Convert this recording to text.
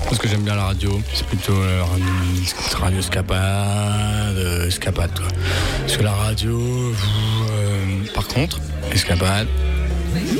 Parce que j'aime bien la radio, c'est plutôt radio escapade quoi. Parce que la radio, par contre, escapade,